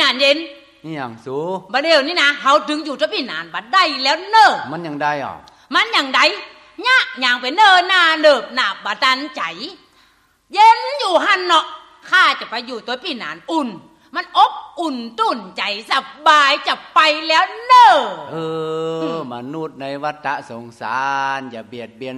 านเย็นนี่อย่างสูบัดเดี๋ยวนี้นะเฮาถึงอยู่จะพี่นานบัดได้แล้วเนอะมันยังได้อ่ะมันอย่างใดเนี่ยอย่างเป็นเนินหน้าเนิบหนาบาตันใจเย็นอยู่หันเนาะข้าจะไปอยู่ตัวพี่นานอุ่นมันอบอุ่นตุ่นใจสบายจะไปแล้วเนอะมนุษย์ในวัฏสงสารอย่าเบียดเบียน